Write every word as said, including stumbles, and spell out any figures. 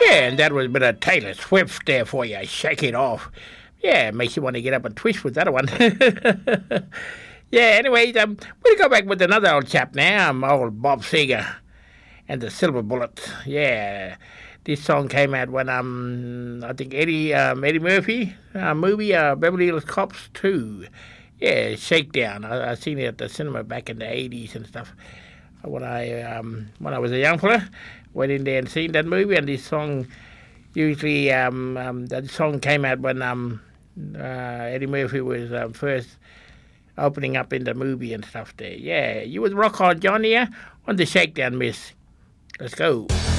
Yeah, and that was a bit of Taylor Swift there for you. Shake it off. Yeah, it makes you want to get up and twist with that one. Yeah, anyway, um, we'll go back with another old chap now, um, old Bob Seger and the Silver Bullet. Yeah, this song came out when, um, I think Eddie um, Eddie Murphy uh, movie, uh, Beverly Hills Cops two. Yeah, Shakedown. I, I seen it at the cinema back in the eighties and stuff. When I um, when I was a young fella, went in there and seen that movie, and this song usually um, um, that song came out when um, uh, Eddie Murphy was um, first opening up in the movie and stuff there. Yeah, you was Rock Hard John here on the Shakedown, miss. Let's go.